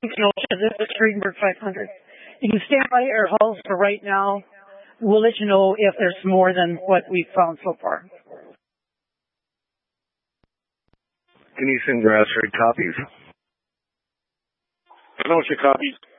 Kenosha. This is Greenberg 500. You can stand by air hulls for right now. We'll let you know if there's more than what we've found so far. Can you send your asteroid copies? Kenosha copies.